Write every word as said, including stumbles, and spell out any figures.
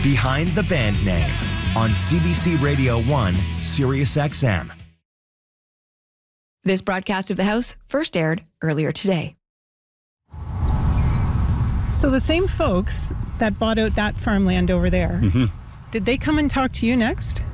Behind the Band Name on C B C Radio one, Sirius X M. This broadcast of the House first aired earlier today. So the same folks that bought out that farmland over there, Mm-hmm. did they come and talk to you next?